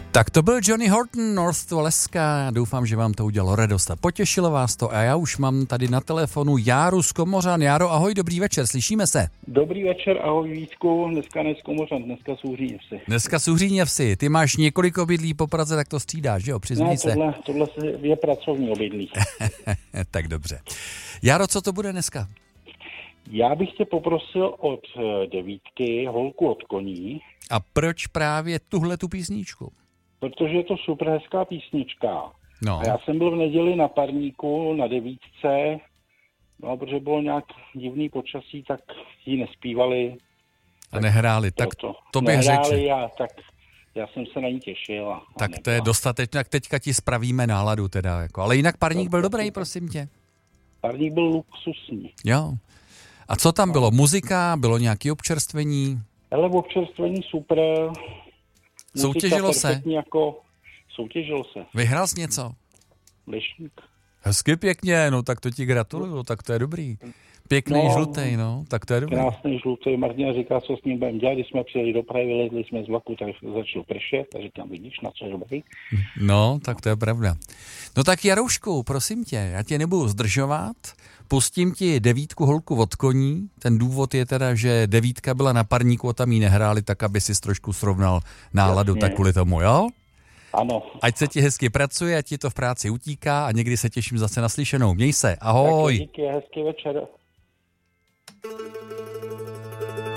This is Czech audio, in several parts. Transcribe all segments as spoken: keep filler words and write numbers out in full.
Tak to byl Johnny Horton, North to Alaska. Doufám, že vám to udělalo radost a potěšilo vás to. A já už mám tady na telefonu Járu z Komořan. Járo, ahoj, dobrý večer, slyšíme se. Dobrý večer, ahoj Vítku, dneska ne z Komořan, dneska z Uhříněvsi. Dneska z Uhříněvsi, ty máš několik obydlí po Praze, tak to střídáš, že jo, přiznej ne, se. Tohle, tohle je pracovní obydlí. Tak dobře. Járo, co to bude dneska? Já bych tě poprosil od devítky Holku od koní. A proč právě tuhle tu písničku? Protože je to super hezká písnička. No. A já jsem byl v neděli na parníku na devítce, no protože bylo nějak divný počasí, tak ji nespívali. A nehráli, tak to, to bych řekl. Já, tak já jsem se na ní těšil. A tak to je dostatečné, tak teďka ti spravíme náladu teda. Jako. Ale jinak parník byl dobrý, prosím tě. Parník byl luxusní. Jo. A co tam bylo? Muzika? Bylo nějaké občerstvení? Ale občerstvení super. Soutěžilo se? Jako, soutěžilo se. Vyhrál jsi něco? Lešník. Hezky pěkně, no tak to ti gratuluju, tak to je dobrý. Pěkný no, žlutej, no, tak to je dobrý. Krásný žlutej, Martina říká, co s ním budeme dělat, když jsme přijeli do Prahy, vylezli jsme z vlaku, tak začalo pršet, a říkám, vidíš, na co je dobrý. No, tak to je pravda. No tak Jaroušku, prosím tě, já tě nebudu zdržovat, pustím ti devítku Holku od koní, ten důvod je teda, že devítka byla na parníku a tam jí nehráli, tak aby si trošku srovnal náladu, jasně. Tak kvůli tomu, jo? Ano. Ať se ti hezky pracuje, ať ti to v práci utíká a někdy se těším zase na slyšenou. Měj se, ahoj. Tak díky, hezký večer.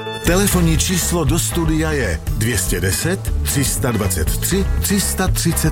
Telefonní číslo do studia je dvě stě deset, tři sta dvacet tři, tři sta třicet